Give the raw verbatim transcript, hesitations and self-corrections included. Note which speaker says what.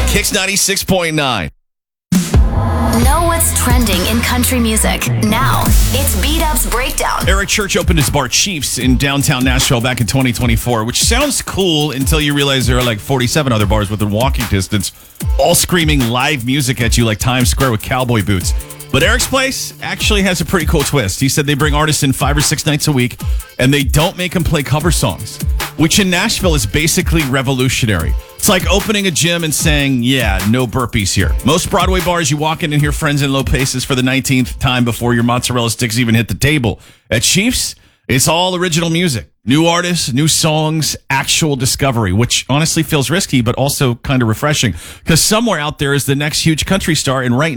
Speaker 1: Kicks ninety-six point nine.
Speaker 2: Know what's trending in country music. Now, it's B-Dub's Breakdown.
Speaker 1: Eric Church opened his bar Chiefs in downtown Nashville back in twenty twenty-four, which sounds cool until you realize there are like forty-seven other bars within walking distance, all screaming live music at you like Times Square with cowboy boots. But Eric's place actually has a pretty cool twist. He said they bring artists in five or six nights a week, and they don't make them play cover songs, which in Nashville is basically revolutionary. It's like opening a gym and saying, yeah, no burpees here. Most Broadway bars, you walk in and hear Friends in Low Places for the nineteenth time before your mozzarella sticks even hit the table. At Chiefs, it's all original music. New artists, new songs, actual discovery, which honestly feels risky, but also kind of refreshing. Because somewhere out there is the next huge country star, and right